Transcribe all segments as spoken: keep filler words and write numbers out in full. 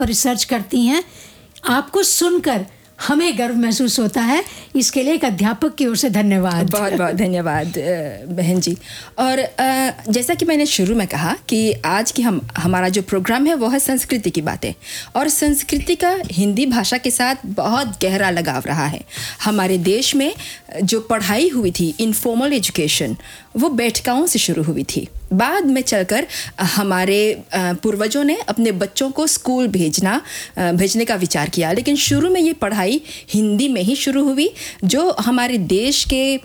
Research करती हैं, आपको सुनकर हमें गर्व महसूस होता है। इसके लिए एक अध्यापक की ओर से धन्यवाद। बहुत बहुत धन्यवाद बहन जी। और जैसा कि मैंने शुरू में कहा कि आज की हम हमारा जो प्रोग्राम है वो है संस्कृति की बातें, और संस्कृति का हिंदी भाषा के साथ बहुत गहरा लगाव रहा है। हमारे देश में जो पढ़ाई हुई थी, इनफॉर्मल एजुकेशन, वो बैठकाओं से शुरू हुई थी। बाद में चलकर हमारे पूर्वजों ने अपने बच्चों को स्कूल भेजना भेजने का विचार किया, लेकिन शुरू में ये पढ़ाई हिंदी में ही शुरू हुई। जो हमारे देश के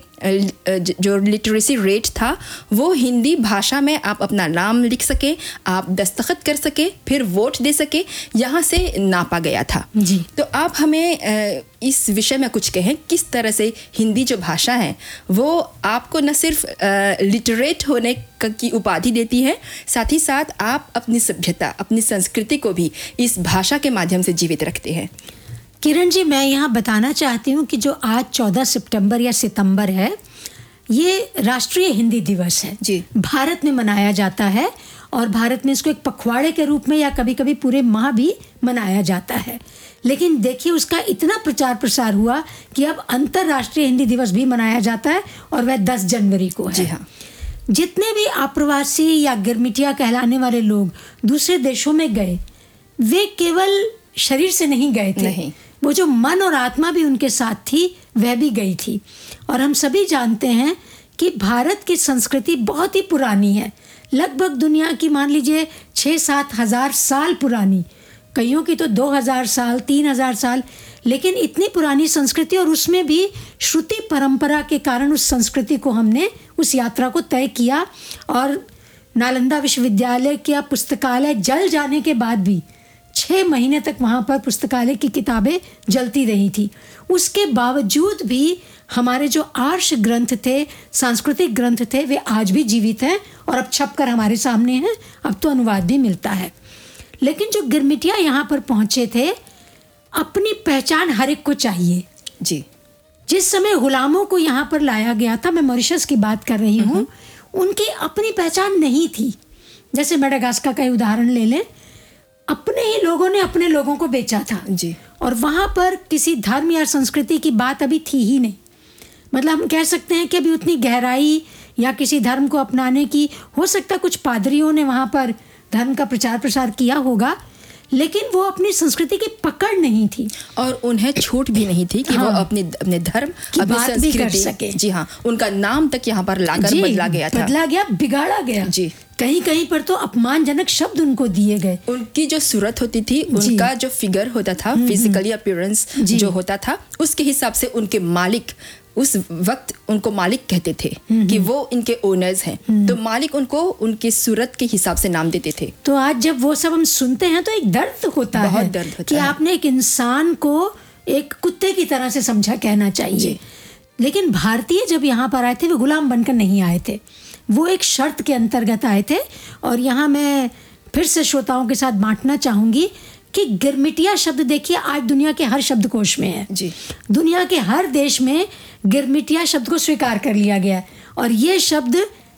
जो लिटरेसी रेट था वो हिंदी भाषा में आप अपना नाम लिख सके, आप दस्तखत कर सके, फिर वोट दे सके, यहाँ से नापा गया था जी। तो आप हमें इस विषय में कुछ कहें, किस तरह से हिंदी जो भाषा है वो आपको न सिर्फ लिटरेट होने की उपाधि देती है, साथ ही साथ आप अपनी सभ्यता, अपनी संस्कृति को भी इस भाषा के माध्यम से जीवित रखते हैं। किरण जी, मैं यहाँ बताना चाहती हूँ कि जो आज चौदह सितंबर या सितंबर है, ये राष्ट्रीय हिंदी दिवस है जी। भारत में मनाया जाता है, और भारत में इसको एक पखवाड़े के रूप में या कभी कभी पूरे माह भी मनाया जाता है। लेकिन देखिए, उसका इतना प्रचार प्रसार हुआ कि अब अंतर्राष्ट्रीय हिंदी दिवस भी मनाया जाता है, और वह दस जनवरी को है। जी हाँ। जितने भी आप्रवासी या गिरमिटिया कहलाने वाले लोग दूसरे देशों में गए, वे केवल शरीर से नहीं गए थे, नहीं। वो जो मन और आत्मा भी उनके साथ थी वह भी गई थी। और हम सभी जानते हैं कि भारत की संस्कृति बहुत ही पुरानी है, लगभग दुनिया की मान लीजिए छः सात हज़ार साल पुरानी, कईयों की तो दो हज़ार साल, तीन हज़ार साल, लेकिन इतनी पुरानी संस्कृति, और उसमें भी श्रुति परंपरा के कारण उस संस्कृति को हमने, उस यात्रा को तय किया। और नालंदा विश्वविद्यालय का पुस्तकालय जल जाने के बाद भी छः महीने तक वहाँ पर पुस्तकालय की किताबें जलती रही थी। उसके बावजूद भी हमारे जो आर्ष ग्रंथ थे, सांस्कृतिक ग्रंथ थे, वे आज भी जीवित हैं और अब छपकर हमारे सामने हैं। अब तो अनुवाद भी मिलता है। लेकिन जो गिरमिटिया यहाँ पर पहुँचे थे, अपनी पहचान हर एक को चाहिए जी। जिस समय गुलामों को यहाँ पर लाया गया था, मैं मॉरिशस की बात कर रही हूँ, उनकी अपनी पहचान नहीं थी। जैसे मेडागास्कर का उदाहरण ले लें, अपने ही लोगों ने अपने लोगों को बेचा था जी। और वहाँ पर किसी धर्म या संस्कृति की बात अभी थी ही नहीं। मतलब हम कह सकते हैं कि अभी उतनी गहराई या किसी धर्म को अपनाने की, हो सकता कुछ पादरियों ने वहाँ पर धर्म का प्रचार प्रसार किया होगा, लेकिन वो अपनी संस्कृति की पकड़ नहीं थी, और उन्हें छूट भी नहीं थी कि हाँ, वो अपने अपने धर्म, अपनी बात भी कर संस्कृति, सके। जी हाँ, उनका नाम तक यहाँ पर लाकर बदला गया था, बदला गया, बिगाड़ा गया जी। कहीं कहीं पर तो अपमानजनक शब्द उनको दिए गए। उनकी जो सूरत होती थी, उनका जो फिगर होता था, फिजिकली अपीयरेंस जो होता था, उसके हिसाब से उनके मालिक, उस वक्त उनको मालिक कहते थे कि वो इनके ओनर्स हैं, तो मालिक उनको उनकी सूरत के हिसाब से नाम देते थे। तो आज जब वो सब हम सुनते हैं तो एक दर्द होता बहुत है दर्द होता कि है। आपने एक इंसान को एक कुत्ते की तरह से समझा, कहना चाहिए। लेकिन भारतीय जब यहाँ पर आए थे, वे गुलाम बनकर नहीं आए थे, वो एक शर्त के अंतर्गत आए थे। और यहाँ मैं फिर से श्रोताओं के साथ बांटना चाहूँगी कि गिरमिटिया शब्द देखिए आज दुनिया के हर शब्दकोश में है जी। दुनिया के हर देश में गिरमिटिया शब्द को स्वीकार कर लिया गया। और ये शब्द,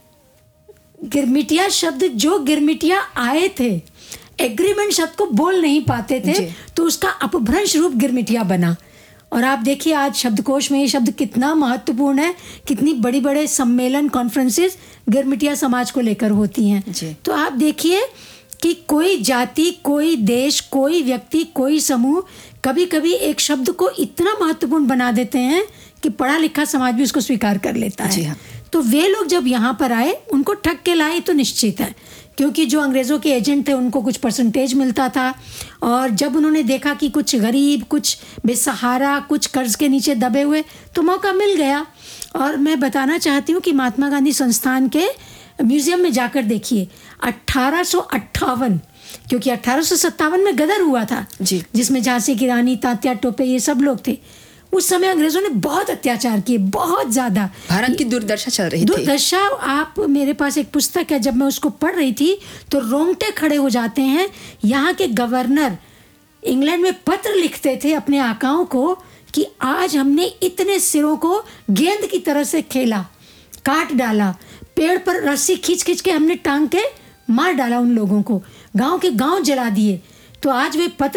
गिरमिटिया शब्द, जो गिरमिटिया आए थे, एग्रीमेंट शब्द को बोल नहीं पाते थे, तो उसका अपभ्रंश रूप गिरमिटिया बना। और आप देखिए आज शब्दकोश में ये शब्द कितना महत्वपूर्ण है, कितनी बड़ी बड़े सम्मेलन, कॉन्फ्रेंसेस गिरमिटिया समाज को लेकर होती हैं। तो आप देखिए कि कोई जाति, कोई देश, कोई व्यक्ति, कोई समूह कभी कभी एक शब्द को इतना महत्वपूर्ण बना देते हैं कि पढ़ा लिखा समाज भी उसको स्वीकार कर लेता है। जी हाँ। तो वे लोग जब यहाँ पर आए, उनको ठग के लाए तो निश्चित है, क्योंकि जो अंग्रेज़ों के एजेंट थे उनको कुछ परसेंटेज मिलता था। और जब उन्होंने देखा कि कुछ गरीब, कुछ बेसहारा, कुछ कर्ज के नीचे दबे हुए, तो मौका मिल गया। और मैं बताना चाहती हूँ कि महात्मा गांधी संस्थान के म्यूज़ियम में जाकर देखिए, अट्ठारह सौ अट्ठावन, क्योंकि अट्ठारह सौ सत्तावन में गदर हुआ था जी। जिसमें झांसी की रानी, तात्या टोपे, ये सब लोग थे। उस समय अंग्रेजों ने बहुत अत्याचार किए, बहुत ज़्यादा। भारत की दुर्दशा चल रही थी। दुर्दशा, आप, मेरे पास एक पुस्तक है, जब मैं उसको पढ़ रही थी तो रोंगटे खड़े हो जाते हैं। यहाँ के गवर्नर इंग्लैंड में पत्र लिखते थे अपने आकाओं को कि आज हमने इतने सिरों को गेंद की तरह से खेला, काट डाला, पेड़ पर रस्सी खींच खींच के हमने टांग के मार डाला उन लोगों को, गांव के गांव जला दिए। तो आज वे पत्र